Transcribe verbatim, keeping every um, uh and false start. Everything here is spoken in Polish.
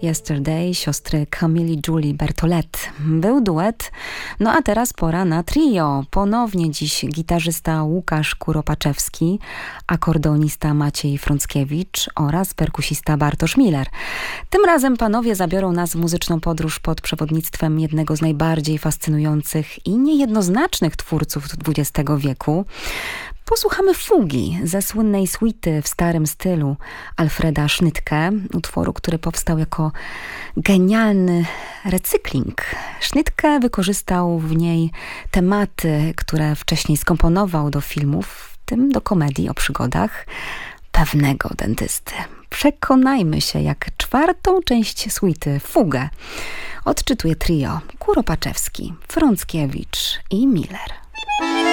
Yesterday siostry Camille Julie Bertolet. Był duet, no a teraz pora na trio. Ponownie dziś gitarzysta Łukasz Kuropaczewski, akordeonista Maciej Frąckiewicz oraz perkusista Bartosz Miller. Tym razem panowie zabiorą nas w muzyczną podróż pod przewodnictwem jednego z najbardziej fascynujących i niejednoznacznych twórców dwudziestego wieku. Posłuchamy fugi ze słynnej suity w starym stylu Alfreda Schnittke, utworu, który powstał jako genialny recykling. Schnittke wykorzystał w niej tematy, które wcześniej skomponował do filmów, w tym do komedii o przygodach pewnego dentysty. Przekonajmy się, jak czwartą część suity, fugę, odczytuje trio Kuropaczewski, Frąckiewicz i Miller.